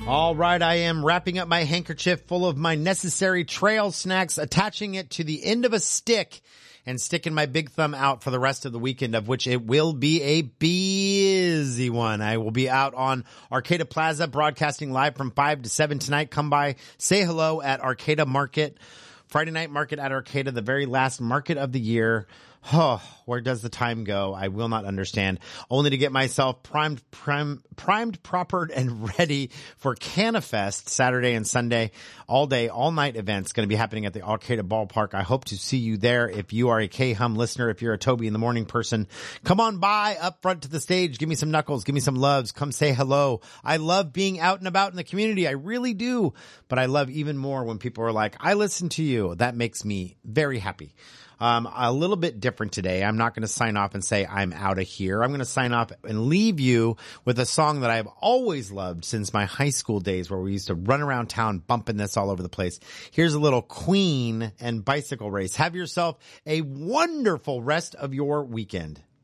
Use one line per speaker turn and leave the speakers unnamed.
All right, I am wrapping up my handkerchief full of my necessary trail snacks, attaching it to the end of a stick, and sticking my big thumb out for the rest of the weekend, of which it will be a busy one. I will be out on Arcata Plaza, broadcasting live from 5 to 7 tonight. Come by, say hello at Arcata Market. Friday night market at Arcata, the very last market of the year. Oh, where does the time go? I will not understand. Only to get myself primed, propered, and ready for CannaFest Saturday and Sunday. All day, all night events going to be happening at the Arcata Ballpark. I hope to see you there. If you are a K-Hum listener, if you're a Toby in the Morning person, come on by up front to the stage. Give me some knuckles. Give me some loves. Come say hello. I love being out and about in the community. I really do. But I love even more when people are like, I listen to you. That makes me very happy. A little bit different today. I'm not going to sign off and say I'm out of here. I'm going to sign off and leave you with a song that I've always loved since my high school days, where we used to run around town bumping this all over the place. Here's a little Queen and Bicycle Race. Have yourself a wonderful rest of your weekend.